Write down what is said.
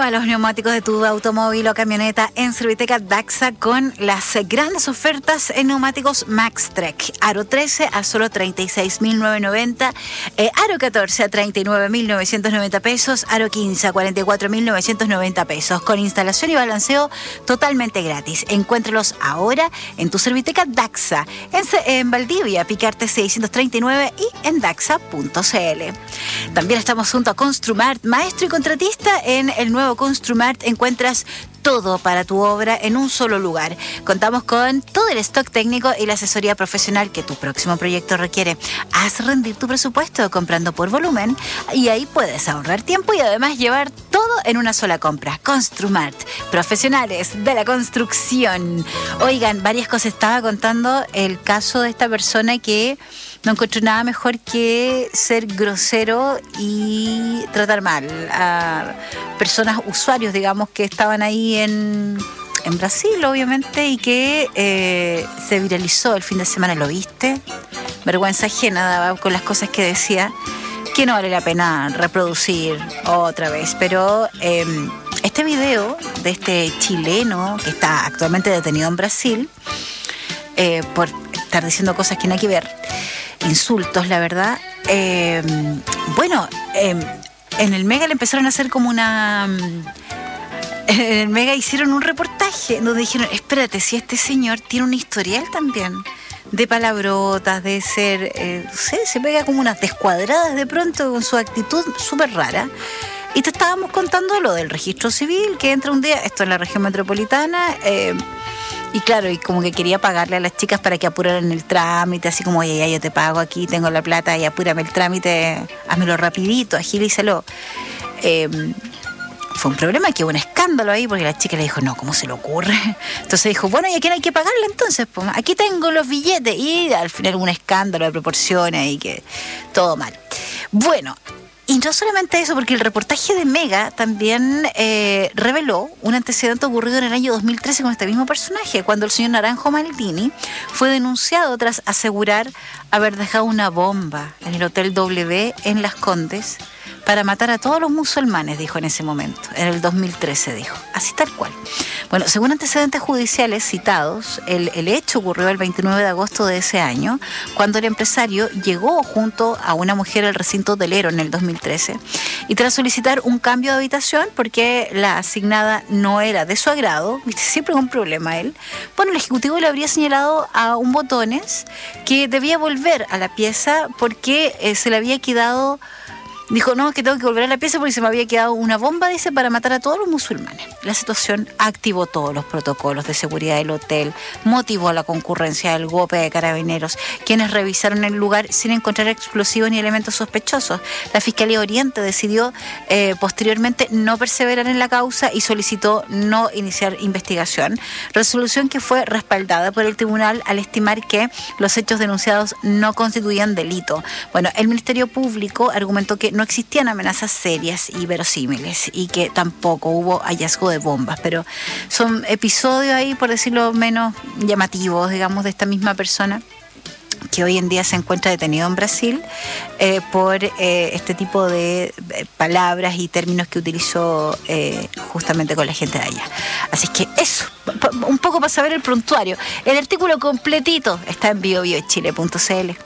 Renueva los neumáticos de tu automóvil o camioneta en Serviteca Daxa con las grandes ofertas en neumáticos Maxtrek. Aro 13 a solo 36.990, Aro 14 a 39.990 pesos, Aro 15 a 44.990 pesos, con instalación y balanceo totalmente gratis. Encuéntralos ahora en tu Serviteca Daxa, en Valdivia, Picarte 639 y en daxa.cl. También estamos junto a Construmart, maestro y contratista. En el nuevo Construmart encuentras todo para tu obra en un solo lugar. Contamos con todo el stock técnico y la asesoría profesional que tu próximo proyecto requiere. Haz rendir tu presupuesto comprando por volumen y ahí puedes ahorrar tiempo y además llevar todo en una sola compra. Construmart, profesionales de la construcción. Oigan, varias cosas. Estaba contando el caso de esta persona que no encontró nada mejor que ser grosero y tratar mal a personas, usuarios, digamos, que estaban ahí en Brasil, obviamente, y que se viralizó el fin de semana. ¿Lo viste? Vergüenza ajena daba con las cosas que decía, que no vale la pena reproducir otra vez. Pero este video de este chileno que está actualmente detenido en Brasil por estar diciendo cosas que no hay que ver, insultos, la verdad. Bueno, en el Mega le empezaron a hacer como una... En el Mega hicieron un reportaje donde dijeron, espérate, si este señor tiene un historial también de palabrotas, de ser, no sé, se pega como unas descuadradas de pronto con su actitud súper rara. Y te estábamos contando lo del registro civil, que entra un día, esto en la región metropolitana, y claro, y como que quería pagarle a las chicas para que apuraran el trámite, así como, oye, ya yo te pago aquí, tengo la plata, y apúrame el trámite, házmelo rapidito, agilízalo. Fue un problema, que hubo un escándalo ahí, porque la chica le dijo, no, ¿cómo se le ocurre? Entonces dijo, bueno, ¿y a quién hay que pagarle entonces? Pues aquí tengo los billetes. Y al final hubo un escándalo de proporciones y que todo mal. Bueno, y no solamente eso, porque el reportaje de Mega también reveló un antecedente ocurrido en el año 2013 con este mismo personaje, cuando el señor Naranjo Maldini fue denunciado tras asegurar haber dejado una bomba en el Hotel W en Las Condes para matar a todos los musulmanes, dijo en ese momento, en el 2013 dijo, así tal cual. Bueno, según antecedentes judiciales citados, el hecho ocurrió el 29 de agosto de ese año, cuando el empresario llegó junto a una mujer al recinto hotelero en el 2013, y tras solicitar un cambio de habitación, porque la asignada no era de su agrado, ¿viste? Siempre es un problema él, bueno, el ejecutivo le habría señalado a un botones que debía volver a la pieza porque se le había quedado... Dijo, no, que tengo que volver a la pieza porque se me había quedado una bomba, dice, para matar a todos los musulmanes. La situación activó todos los protocolos de seguridad del hotel, motivó la concurrencia del GOPE de Carabineros, quienes revisaron el lugar sin encontrar explosivos ni elementos sospechosos. La Fiscalía Oriente decidió posteriormente no perseverar en la causa y solicitó no iniciar investigación, resolución que fue respaldada por el tribunal al estimar que los hechos denunciados no constituían delito. Bueno, el Ministerio Público argumentó que no existían amenazas serias y verosímiles y que tampoco hubo hallazgo de bombas, pero son episodios ahí, por decirlo menos llamativos, digamos, de esta misma persona que hoy en día se encuentra detenido en Brasil por este tipo de palabras y términos que utilizó justamente con la gente de allá. Así que eso, un poco para saber el prontuario. El artículo completito está en biobiochile.cl.